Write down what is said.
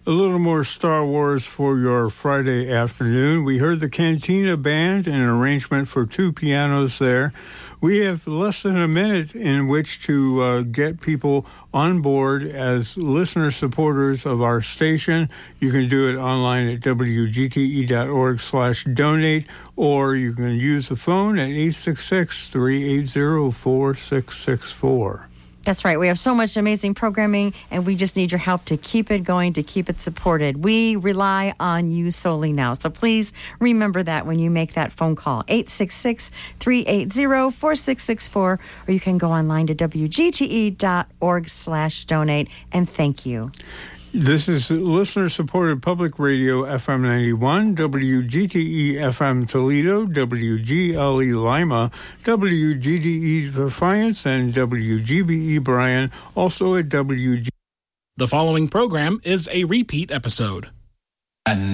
A little more Star Wars for your Friday afternoon. We heard the Cantina Band, an arrangement for two pianos there. We have less than a minute in which to get people on board as listener supporters of our station. You can do it online at wgte.org/donate, or you can use the phone at 866-380-4664. That's right. We have so much amazing programming, and we just need your help to keep it going, to keep it supported. We rely on you solely now. So please remember that when you make that phone call, 866-380-4664, or you can go online to wgte.org/donate. And thank you. This is listener-supported public radio, FM 91, WGTE FM Toledo, WGLE Lima, WGDE Defiance, and WGBE Bryan, also at WG. The following program is a repeat episode.